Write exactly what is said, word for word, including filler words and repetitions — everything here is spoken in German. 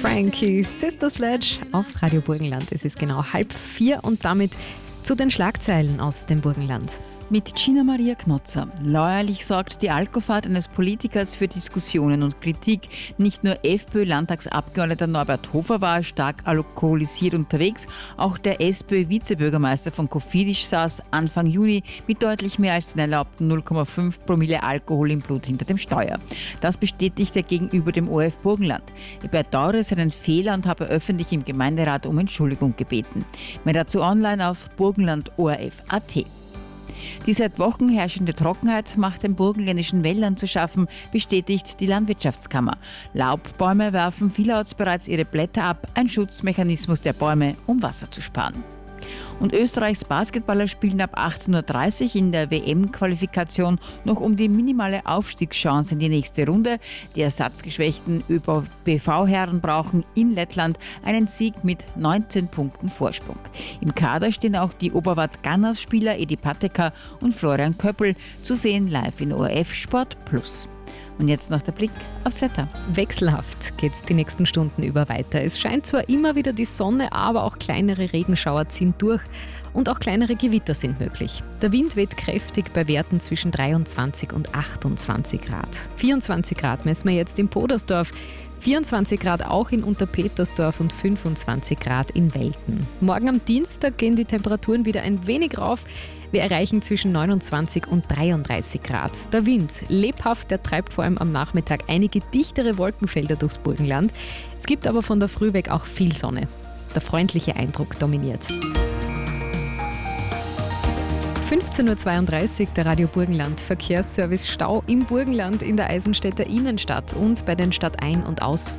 Frankie, Sister Sledge auf Radio Burgenland. Es ist genau halb vier und damit zu den Schlagzeilen aus dem Burgenland. Mit Gina Maria Knotzer. Neuerlich sorgt die Alkofahrt eines Politikers für Diskussionen und Kritik. Nicht nur FPÖ-Landtagsabgeordneter Norbert Hofer war stark alkoholisiert unterwegs, auch der SPÖ-Vizebürgermeister von Kofidis saß Anfang Juni mit deutlich mehr als den erlaubten null Komma fünf Promille Alkohol im Blut hinter dem Steuer. Das bestätigt er gegenüber dem O R F Burgenland. Er bedauere seinen Fehler und habe öffentlich im Gemeinderat um Entschuldigung gebeten. Mehr dazu online auf burgenland O R F Punkt A T. Die seit Wochen herrschende Trockenheit macht den burgenländischen Wäldern zu schaffen, bestätigt die Landwirtschaftskammer. Laubbäume werfen vielerorts bereits ihre Blätter ab, ein Schutzmechanismus der Bäume, um Wasser zu sparen. Und Österreichs Basketballer spielen ab achtzehn Uhr dreißig in der W M-Qualifikation noch um die minimale Aufstiegschance in die nächste Runde. Die ersatzgeschwächten ÖBB V-Herren brauchen in Lettland einen Sieg mit neunzehn Punkten Vorsprung. Im Kader stehen auch die Oberwart Gunners-Spieler Edi Pateka und Florian Köppel, zu sehen live in O R F Sport Plus. Und jetzt noch der Blick aufs Wetter. Wechselhaft geht's die nächsten Stunden über weiter. Es scheint zwar immer wieder die Sonne, aber auch kleinere Regenschauer ziehen durch und auch kleinere Gewitter sind möglich. Der Wind weht kräftig bei Werten zwischen dreiundzwanzig und achtundzwanzig Grad. vierundzwanzig Grad messen wir jetzt in Podersdorf, vierundzwanzig Grad auch in Unterpetersdorf und fünfundzwanzig Grad in Welten. Morgen am Dienstag gehen die Temperaturen wieder ein wenig rauf. Wir erreichen zwischen neunundzwanzig und dreiunddreißig Grad. Der Wind lebhaft, der treibt vor allem am Nachmittag einige dichtere Wolkenfelder durchs Burgenland. Es gibt aber von der Früh weg auch viel Sonne. Der freundliche Eindruck dominiert. fünfzehn Uhr zweiunddreißig, der Radio Burgenland. Verkehrsservice Stau im Burgenland, in der Eisenstädter Innenstadt und bei den Stadtein- und Ausfahrten.